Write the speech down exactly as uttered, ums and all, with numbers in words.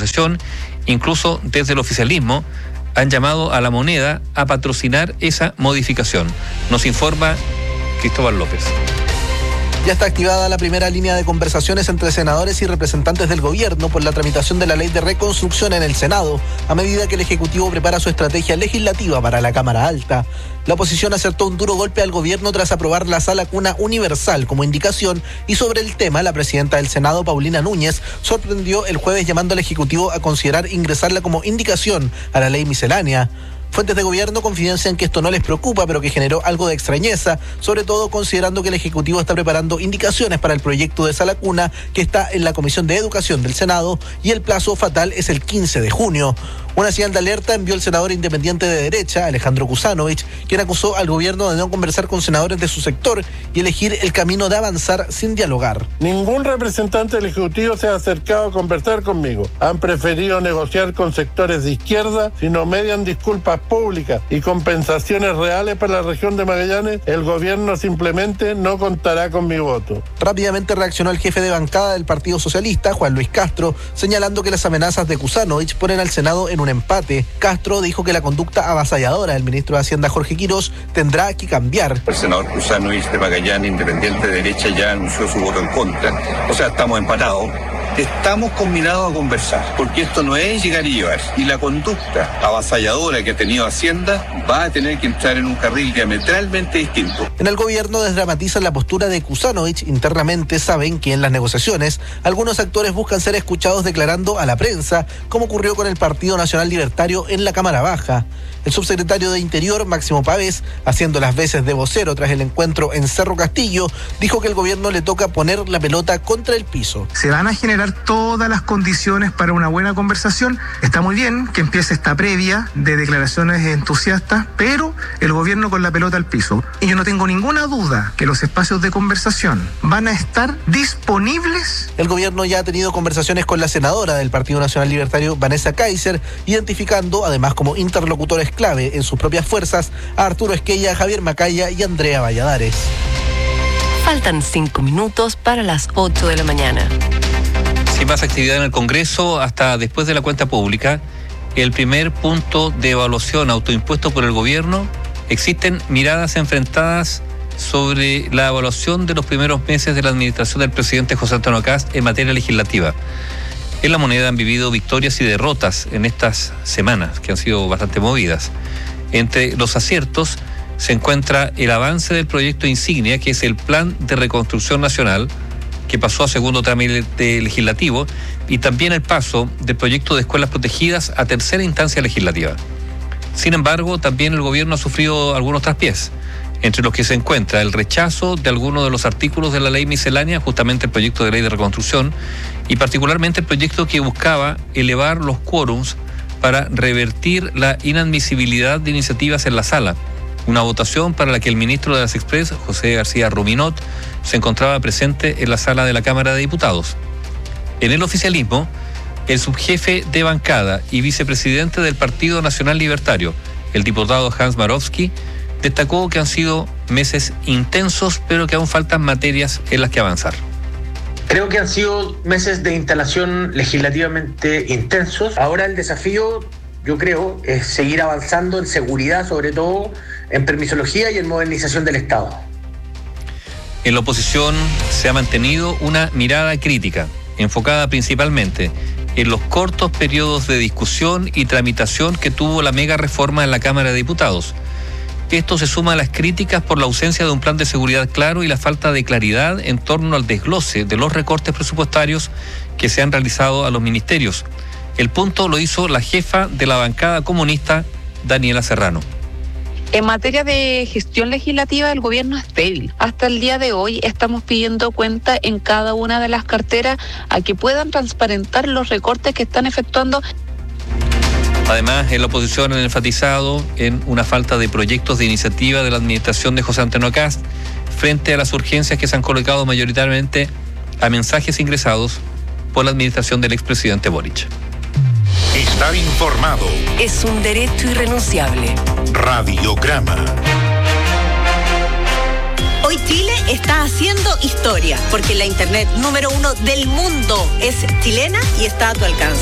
negociación, incluso desde el oficialismo, han llamado a la moneda a patrocinar esa modificación. Nos informa Cristóbal López. Ya está activada la primera línea de conversaciones entre senadores y representantes del gobierno por la tramitación de la ley de reconstrucción en el Senado, a medida que el Ejecutivo prepara su estrategia legislativa para la Cámara Alta. La oposición acertó un duro golpe al gobierno tras aprobar la sala cuna universal como indicación, y sobre el tema, la presidenta del Senado, Paulina Núñez, sorprendió el jueves llamando al Ejecutivo a considerar ingresarla como indicación a la ley miscelánea. Fuentes de gobierno confidencian que esto no les preocupa, pero que generó algo de extrañeza, sobre todo considerando que el Ejecutivo está preparando indicaciones para el proyecto de sala cuna que está en la Comisión de Educación del Senado y el plazo fatal es el quince de junio. Una señal de alerta envió el senador independiente de derecha, Alejandro Kuzanovich, quien acusó al gobierno de no conversar con senadores de su sector y elegir el camino de avanzar sin dialogar. Ningún representante del Ejecutivo se ha acercado a conversar conmigo. Han preferido negociar con sectores de izquierda. Si no median disculpas públicas y compensaciones reales para la región de Magallanes, el gobierno simplemente no contará con mi voto. Rápidamente reaccionó el jefe de bancada del Partido Socialista, Juan Luis Castro, señalando que las amenazas de Kuzanovich ponen al Senado en un empate. Castro dijo que la conducta avasalladora del ministro de Hacienda, Jorge Quirós, tendrá que cambiar. El senador Kuzanovich de Magallanes, independiente de derecha, ya anunció su voto en contra. O sea, estamos empatados. Estamos combinados a conversar, porque esto no es llegar y llevar. Y la conducta avasalladora que ha tenido Hacienda va a tener que entrar en un carril diametralmente distinto. En el gobierno desdramatizan la postura de Kuzanovich. Internamente saben que en las negociaciones algunos actores buscan ser escuchados declarando a la prensa, como ocurrió con el Partido Nacional Libertario en la Cámara Baja. El subsecretario de Interior, Máximo Pavés, haciendo las veces de vocero tras el encuentro en Cerro Castillo, dijo que al gobierno le toca poner la pelota contra el piso. Se van a generar todas las condiciones para una buena conversación. Está muy bien que empiece esta previa de declaraciones entusiastas, pero el gobierno con la pelota al piso. Y yo no tengo ninguna duda que los espacios de conversación van a estar disponibles. El gobierno ya ha tenido conversaciones con la senadora del Partido Nacional Libertario, Vanessa Kaiser, identificando además como interlocutores clave en sus propias fuerzas a Arturo Esquella, Javier Macaya y Andrea Valladares. Faltan cinco minutos para las ocho de la mañana. Sin más actividad en el Congreso hasta después de la cuenta pública, el primer punto de evaluación autoimpuesto por el gobierno, existen miradas enfrentadas sobre la evaluación de los primeros meses de la administración del presidente José Antonio Kast en materia legislativa. En La Moneda han vivido victorias y derrotas en estas semanas, que han sido bastante movidas. Entre los aciertos se encuentra el avance del proyecto insignia, que es el Plan de Reconstrucción Nacional, que pasó a segundo trámite legislativo, y también el paso del proyecto de escuelas protegidas a tercera instancia legislativa. Sin embargo, también el gobierno ha sufrido algunos traspiés, entre los que se encuentra el rechazo de algunos de los artículos de la ley miscelánea, justamente el proyecto de ley de reconstrucción, y particularmente el proyecto que buscaba elevar los quórums para revertir la inadmisibilidad de iniciativas en la sala. Una votación para la que el ministro de las Express, José García Ruminot, se encontraba presente en la sala de la Cámara de Diputados. En el oficialismo, el subjefe de bancada y vicepresidente del Partido Nacional Libertario, el diputado Hans Marowski, destacó que han sido meses intensos, pero que aún faltan materias en las que avanzar. Creo que han sido meses de instalación legislativamente intensos. Ahora el desafío, yo creo, es seguir avanzando en seguridad, sobre todo en permisología y en modernización del Estado. En la oposición se ha mantenido una mirada crítica, enfocada principalmente en los cortos periodos de discusión y tramitación que tuvo la mega reforma en la Cámara de Diputados. Esto se suma a las críticas por la ausencia de un plan de seguridad claro y la falta de claridad en torno al desglose de los recortes presupuestarios que se han realizado a los ministerios. El punto lo hizo la jefa de la bancada comunista, Daniela Serrano. En materia de gestión legislativa, el gobierno es débil. Hasta el día de hoy estamos pidiendo cuenta en cada una de las carteras a que puedan transparentar los recortes que están efectuando. Además, en la oposición han enfatizado en una falta de proyectos de iniciativa de la administración de José Antonio Kast frente a las urgencias que se han colocado mayoritariamente a mensajes ingresados por la administración del expresidente Boric. Estar informado es un derecho irrenunciable. Radiograma. Hoy Chile está haciendo historia, porque la internet número uno del mundo es chilena y está a tu alcance.